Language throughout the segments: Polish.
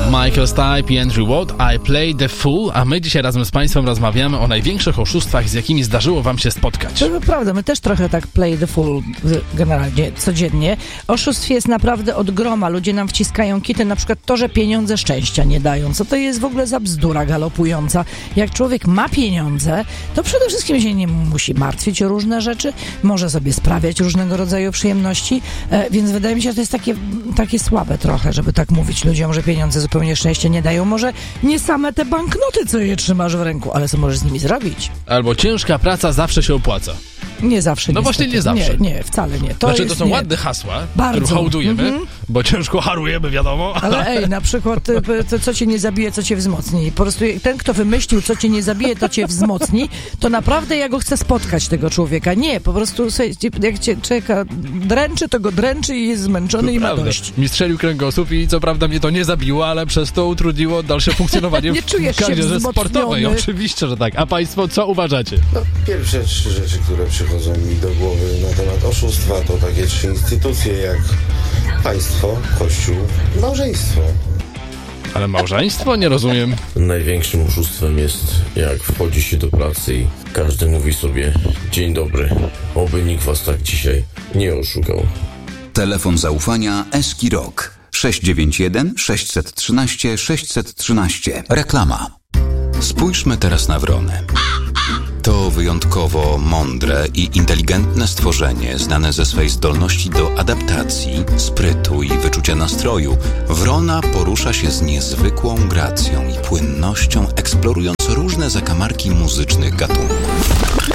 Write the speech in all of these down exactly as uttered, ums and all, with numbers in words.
Michael Stipe i Andrew Watt, I Play the Fool, a my dzisiaj razem z Państwem rozmawiamy o największych oszustwach, z jakimi zdarzyło Wam się spotkać. To prawda, my też trochę tak play the fool generalnie, codziennie. Oszustw jest naprawdę od groma. Ludzie nam wciskają kity, na przykład to, że pieniądze szczęścia nie dają. Co to jest w ogóle za bzdura galopująca? Jak człowiek ma pieniądze, to przede wszystkim się nie musi martwić o różne rzeczy, może sobie sprawiać różnego rodzaju przyjemności, e, więc wydaje mi się, że to jest takie, takie słabe trochę, żeby tak mówić ludziom, że pieniądze zupełnie szczęście nie dają. Może nie same te banknoty, co je trzymasz w ręku, ale co możesz z nimi zrobić? Albo ciężka praca zawsze się opłaca. Nie zawsze. No niestety. właśnie nie zawsze. Nie, nie, wcale nie. To znaczy jest, to są nie. ładne hasła, Bardzo. które hołdujemy, Mhm. bo ciężko harujemy, wiadomo. Ale ej, na przykład to, co cię nie zabije, co cię wzmocni. Po prostu ten, kto wymyślił, co cię nie zabije, to cię wzmocni, to naprawdę ja go chcę spotkać, tego człowieka. Nie, po prostu jak cię czeka dręczy, to go dręczy i jest zmęczony i ma Prawda. dość. Mi strzelił kręgosłup i co prawda mnie to nie zabiło, ale przez to utrudniło dalsze funkcjonowanie Nie w czujesz się karierze sportowej. wzmocniony. Oczywiście, że tak. A Państwo co uważacie? No, pierwsze trzy rzeczy, które przychodzą mi do głowy na temat oszustwa, to takie trzy instytucje jak państwo, kościół, małżeństwo. Ale małżeństwo? Nie rozumiem. Największym oszustwem jest, jak wchodzi się do pracy i każdy mówi sobie: dzień dobry, oby nikt was tak dzisiaj nie oszukał. Telefon zaufania Eski Rock sześć dziewięć jeden sześć jeden trzy sześć jedna trzy. Reklama. Spójrzmy teraz na wronę. To wyjątkowo mądre i inteligentne stworzenie, znane ze swej zdolności do adaptacji, sprytu i wyczucia nastroju. Wrona porusza się z niezwykłą gracją i płynnością, eksplorując różne zakamarki muzycznych gatunków.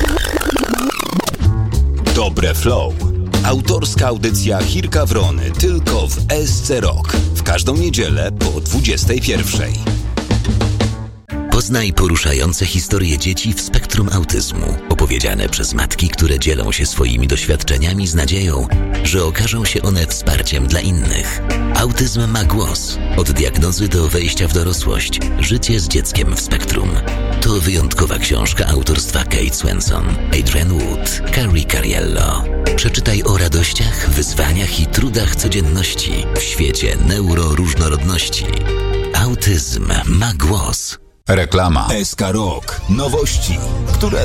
Dobre Flow. Autorska audycja Hirka Wrony tylko w S C Rock. W każdą niedzielę po dwudziestej pierwszej. Poznaj poruszające historie dzieci w spektrum autyzmu, opowiedziane przez matki, które dzielą się swoimi doświadczeniami z nadzieją, że okażą się one wsparciem dla innych. Autyzm ma głos. Od diagnozy do wejścia w dorosłość. Życie z dzieckiem w spektrum. To wyjątkowa książka autorstwa Kate Swenson, Adrian Wood, Carrie Cariello. Przeczytaj o radościach, wyzwaniach i trudach codzienności w świecie neuroróżnorodności. Autyzm ma głos. Reklama. S K Rock. Nowości, które